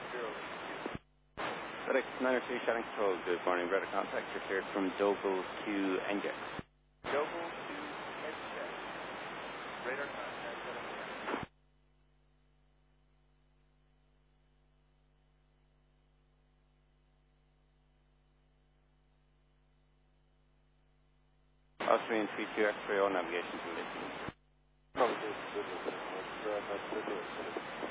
FedEx 902 Shannon Control, good morning. Radar contact, you're cleared from Dogle to NJEX. Dogle to NJEX. Radar contact. Austrian 32 X-ray, all navigation to listen. Probably good.